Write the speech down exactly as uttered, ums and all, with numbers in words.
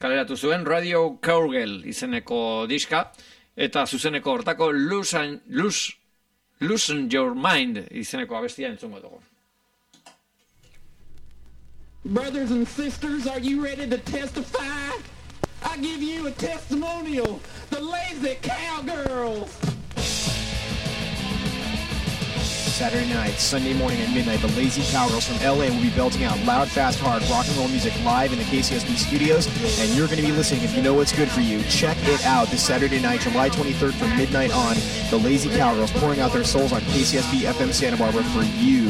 kaleratu zuen Radio Cowgirl izeneko diska, eta zuzeneko hortako Loosen, Loose, Loosen Your Mind izeneko abestia entzungo dugu. Brothers and sisters, are you ready to testify? I give you a testimonial, the Lazy Cowgirls. Saturday night, Sunday morning at midnight, the Lazy Cowgirls from L A will be belting out loud, fast, hard rock and roll music live in the K C S B studios, and you're going to be listening if you know what's good for you. Check it out this Saturday night, July twenty-third from midnight on. The Lazy Cowgirls pouring out their souls on K C S B F M Santa Barbara for you.